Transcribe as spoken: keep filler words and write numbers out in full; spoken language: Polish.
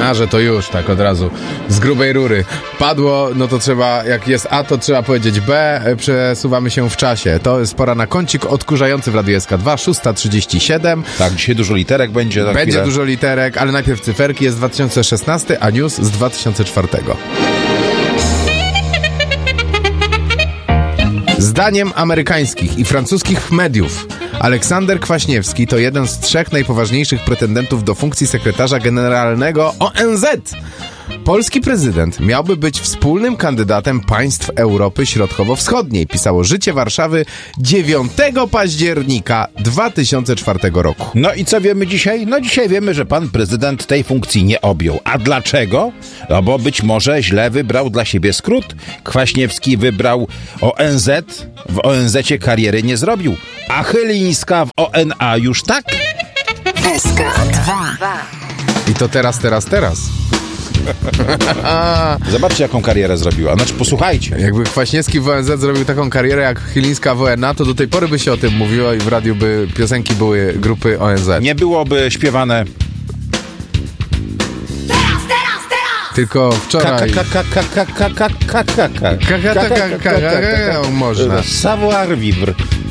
A, że to już, tak od razu, z grubej rury. Padło, no to trzeba, jak jest A, to trzeba powiedzieć B, przesuwamy się w czasie. To jest pora na kącik odkurzający w Radiu S K dwa, szósta trzydzieści siedem. Tak, dzisiaj dużo literek będzie. Będzie chwilę. dużo literek, ale najpierw cyferki, jest dwa tysiące szesnasty, a news z dwa tysiące czwartego. Zdaniem amerykańskich i francuskich mediów Aleksander Kwaśniewski to jeden z trzech najpoważniejszych pretendentów do funkcji sekretarza generalnego O N Z. Polski prezydent miałby być wspólnym kandydatem państw Europy Środkowo-Wschodniej, pisało Życie Warszawy dziewiątego października dwa tysiące czwartego roku. No i co wiemy dzisiaj? No dzisiaj wiemy, że pan prezydent tej funkcji nie objął. A dlaczego? No bo być może źle wybrał dla siebie skrót. Kwaśniewski wybrał O N Z, w O N Z-cie kariery nie zrobił, a Chylińska w O N A już tak. S K dwa. I to teraz, teraz, teraz. Zobaczcie, jaką karierę zrobiła. Znaczy, posłuchajcie. Jakby Kwaśniewski w O N Z zrobił taką karierę jak Chylińska w O N A, to do tej pory by się o tym mówiło i w radiu by piosenki były grupy O N Z. Nie byłoby śpiewane Tylko wczoraj... Można. Można. Savoir vivre.